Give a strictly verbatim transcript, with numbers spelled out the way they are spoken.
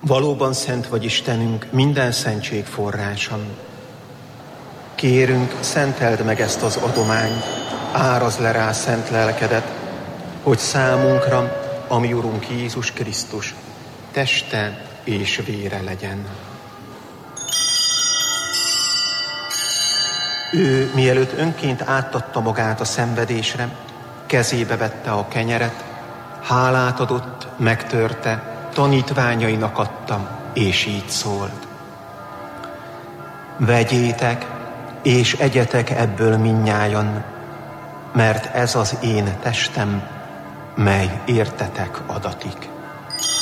Valóban szent vagy Istenünk, minden szentség forrása. Kérünk, szenteld meg ezt az adományt, árazd le rá szent lelkedet, hogy számunkra, a mi Urunk Jézus Krisztus, teste és vére legyen. Ő, mielőtt önként átadta magát a szenvedésre, kezébe vette a kenyeret, hálát adott, megtörte, tanítványainak adta, és így szólt. Vegyétek, és egyetek ebből mindnyájan, mert ez az én testem, mely értetek adatik.